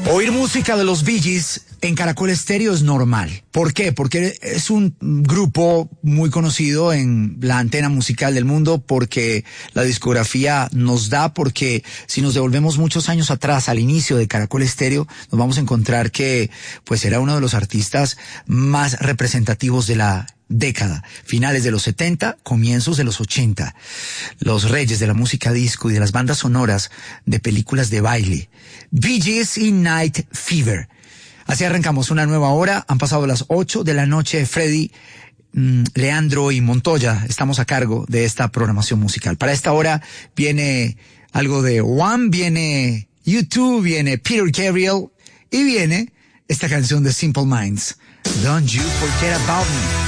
Oír música de los Bee Gees en Caracol Estéreo es normal. ¿Por qué? Porque es un grupo muy conocido en la antena musical del mundo, porque la discografía nos da, porque si nos devolvemos muchos años atrás, al inicio de Caracol Estéreo, nos vamos a encontrar que pues era uno de los artistas más representativos de la década, finales de los 70, comienzos de los 80, los reyes de la música disco y de las bandas sonoras de películas de baile, Bee Gees y Night Fever. Así arrancamos una nueva hora, han pasado las 8 de la noche. Freddy, Leandro y Montoya estamos a cargo de esta programación musical. Para esta hora viene algo de One, viene U2, viene Peter Gabriel y viene esta canción de Simple Minds, Don't You Forget About Me.